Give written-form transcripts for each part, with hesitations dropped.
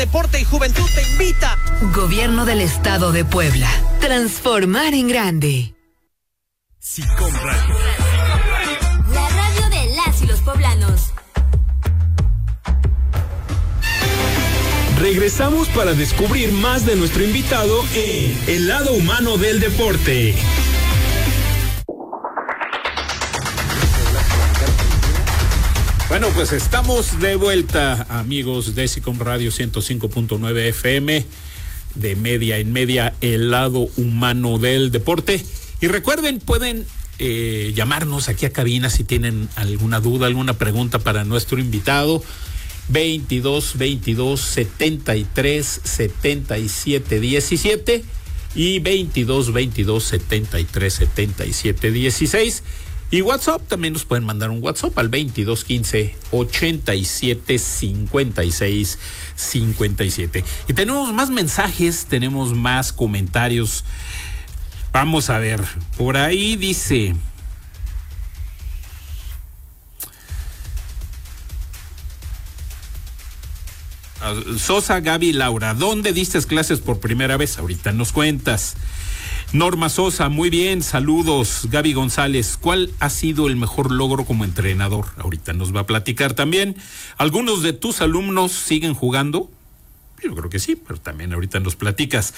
Deporte y Juventud te invita. Gobierno del Estado de Puebla. Transformar en grande. SICOM Radio. La radio de las y los poblanos. Regresamos para descubrir más de nuestro invitado en El Lado Humano del Deporte. Bueno, pues estamos de vuelta, amigos de SICOM Radio 105.9 FM, de media en media, El Lado Humano del Deporte. Y recuerden, pueden llamarnos aquí a cabina si tienen alguna duda, alguna pregunta para nuestro invitado. 22 73 77 17 y 22 73 77 16. Y WhatsApp, también nos pueden mandar un WhatsApp al 22 15 87 56 57. Y tenemos más mensajes, tenemos más comentarios. Vamos a ver, por ahí dice... Sosa, Gaby, Laura, ¿dónde diste clases por primera vez? Ahorita nos cuentas. Norma Sosa, muy bien, saludos. Gaby González, ¿cuál ha sido el mejor logro como entrenador? Ahorita nos va a platicar también. ¿Algunos de tus alumnos siguen jugando? Yo creo que sí, pero también ahorita nos platicas.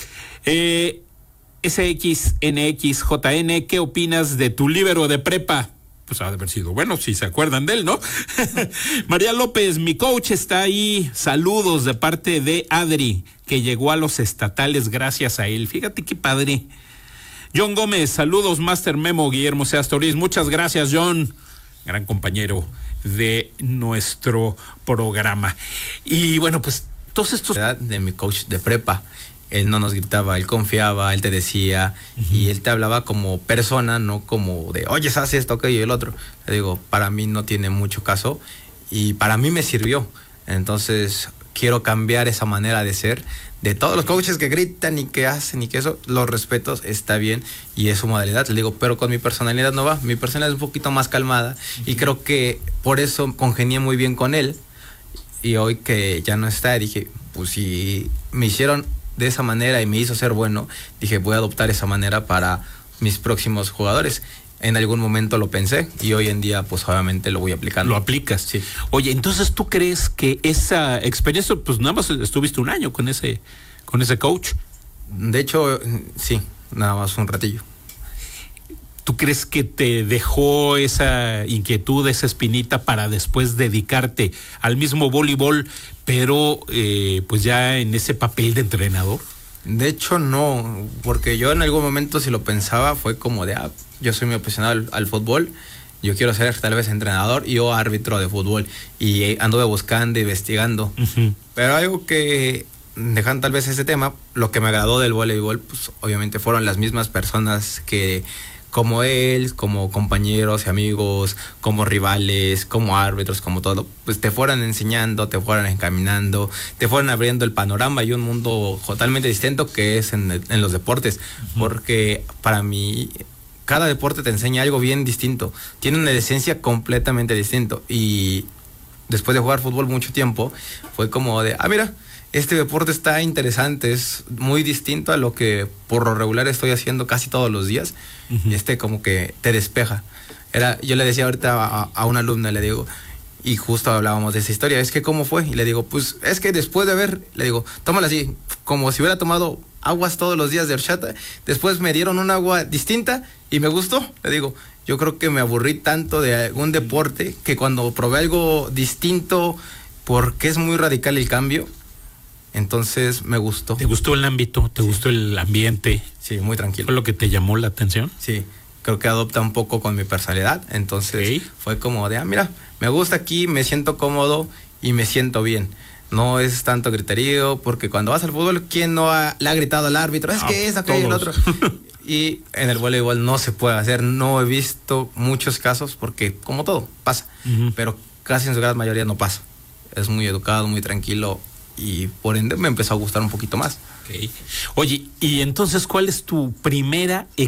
SXNXJN, ¿qué opinas de tu líbero de prepa? Pues ha de haber sido bueno, si se acuerdan de él, ¿no? María López, mi coach está ahí. Saludos de parte de Adri, que llegó a los estatales gracias a él. Fíjate qué padre. John Gómez, saludos, Master Memo, Guillermo Seastoriz. Muchas gracias, John. Gran compañero de nuestro programa. Y bueno, pues todos estos... De mi coach de prepa. Él no nos gritaba, él confiaba, él te decía, y él te hablaba como persona, no como de, oye, ¿sabes esto, aquello y el otro? Le digo, para mí no tiene mucho caso, y para mí me sirvió. Entonces, quiero cambiar esa manera de ser. De todos los coaches que gritan y que hacen y que eso, los respetos, está bien, y es su modalidad. Le digo, pero con mi personalidad no va. Mi personalidad es un poquito más calmada, y creo que por eso congenié muy bien con él. Y hoy que ya no está, dije, pues si me hicieron de esa manera y me hizo ser bueno, dije, voy a adoptar esa manera para mis próximos jugadores. En algún momento lo pensé y hoy en día pues obviamente lo voy aplicando. Lo aplicas. Sí. Oye, entonces ¿tú crees que esa experiencia, pues nada más estuviste un año con ese coach? De hecho, sí, nada más un ratillo. ¿Tú crees que te dejó esa inquietud, esa espinita para después dedicarte al mismo voleibol, pero pues ya en ese papel de entrenador? De hecho no, porque yo en algún momento si lo pensaba fue como de, yo soy muy apasionado al fútbol, yo quiero ser tal vez entrenador y yo árbitro de fútbol, y anduve buscando, investigando, pero algo que, dejando tal vez ese tema, lo que me agradó del voleibol, pues obviamente fueron las mismas personas que, como él, como compañeros y amigos, como rivales, como árbitros, como todo, pues te fueran enseñando, te fueran encaminando, te fueran abriendo el panorama y un mundo totalmente distinto que es en los deportes, porque para mí cada deporte te enseña algo bien distinto, tiene una esencia completamente distinta, y después de jugar fútbol mucho tiempo, fue como de, mira, este deporte está interesante, es muy distinto a lo que por lo regular estoy haciendo casi todos los días. Como que te despeja. Yo le decía ahorita a una alumna, le digo, y justo hablábamos de esa historia, es que ¿cómo fue? Y le digo, pues es que después de ver, le digo, tómala así, como si hubiera tomado aguas todos los días de horchata, después me dieron un agua distinta y me gustó. Le digo, yo creo que me aburrí tanto de algún deporte que cuando probé algo distinto, porque es muy radical el cambio, entonces me gustó. ¿Te gustó el ámbito? ¿Te gustó el ambiente? Sí, muy tranquilo. ¿Fue lo que te llamó la atención? Sí, creo que adopta un poco con mi personalidad, entonces fue como de, mira, me gusta aquí, me siento cómodo y me siento bien. No es tanto griterío, porque cuando vas al fútbol, ¿quién no le ha gritado al árbitro? Es que es aquello y el otro. Y en el voleibol no se puede hacer, no he visto muchos casos, porque como todo, pasa, pero casi en su gran mayoría no pasa. Es muy educado, muy tranquilo, y por ende me empezó a gustar un poquito más. Oye, y entonces, ¿cuál es tu primera